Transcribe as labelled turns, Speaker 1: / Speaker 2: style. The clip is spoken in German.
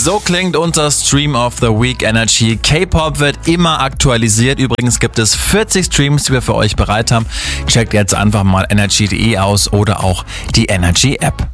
Speaker 1: So klingt unser Stream of the Week Energy. K-Pop wird immer aktualisiert. Übrigens gibt es 40 Streams, die wir für euch bereit haben. Checkt jetzt einfach mal energy.de aus oder auch die Energy App.